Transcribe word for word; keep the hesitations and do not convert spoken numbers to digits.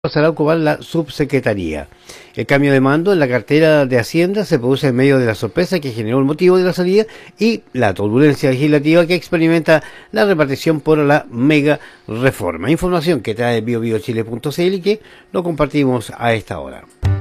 pasará a ocupar la subsecretaría. El cambio de mando en la cartera de Hacienda se produce en medio de la sorpresa que generó el motivo de la salida y la turbulencia legislativa que experimenta la repartición por la mega reforma. Información que trae bio bio chile punto c l y que lo compartimos a esta hora.